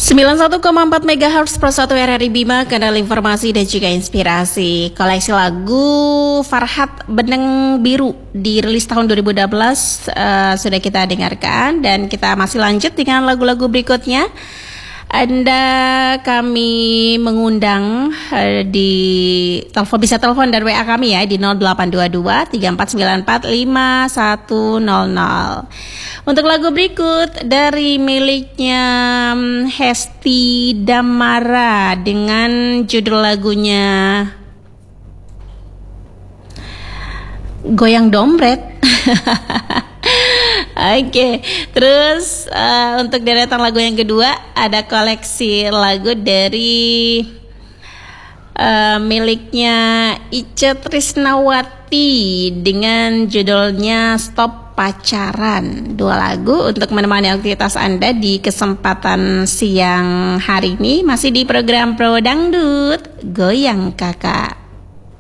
91,4 MHz per 1 RRI Bima, kanal informasi dan juga inspirasi. Koleksi lagu Farhat Benang Biru dirilis tahun 2012 sudah kita dengarkan, dan kita masih lanjut dengan lagu-lagu berikutnya. Anda kami mengundang bisa telepon dan WA kami ya di 0822 3494 5100. Untuk lagu berikut dari miliknya Hesti Damara dengan judul lagunya Goyang Dompet. Oke, terus untuk deretan lagu yang kedua ada koleksi lagu dari miliknya Ica Trisnawati dengan judulnya Stop Pacaran. Dua lagu untuk menemani aktivitas Anda di kesempatan siang hari ini, masih di program Pro Dangdut Goyang Kakak.